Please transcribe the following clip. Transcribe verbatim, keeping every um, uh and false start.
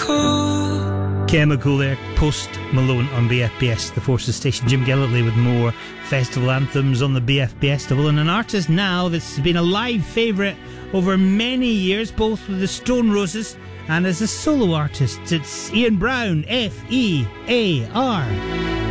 Chemical there, Post Malone on B F B S, the Forces Station. Jim Gillitley with more festival anthems on the B F B Festival, and an artist now that's been a live favourite over many years, both with the Stone Roses and as a solo artist. It's Ian Brown, F E A R.